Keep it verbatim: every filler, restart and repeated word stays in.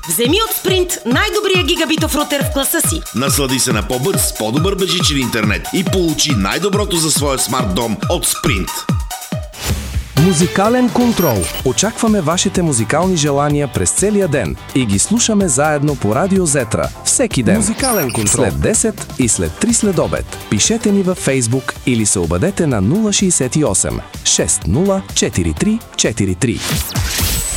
Вземи от Sprint най-добрия гигабитов рутер в класа си. Наслади се на по-бърз, по-добър безжичен интернет и получи най-доброто за своя смарт дом от Sprint. Музикален контрол. Очакваме вашите музикални желания през целия ден и ги слушаме заедно по Радио Зетра. Всеки ден. Музикален контрол. След десет и след три след обед. Пишете ни във Facebook или се обадете на нула шестдесет и осем шестдесет четиридесет и три четиридесет и три.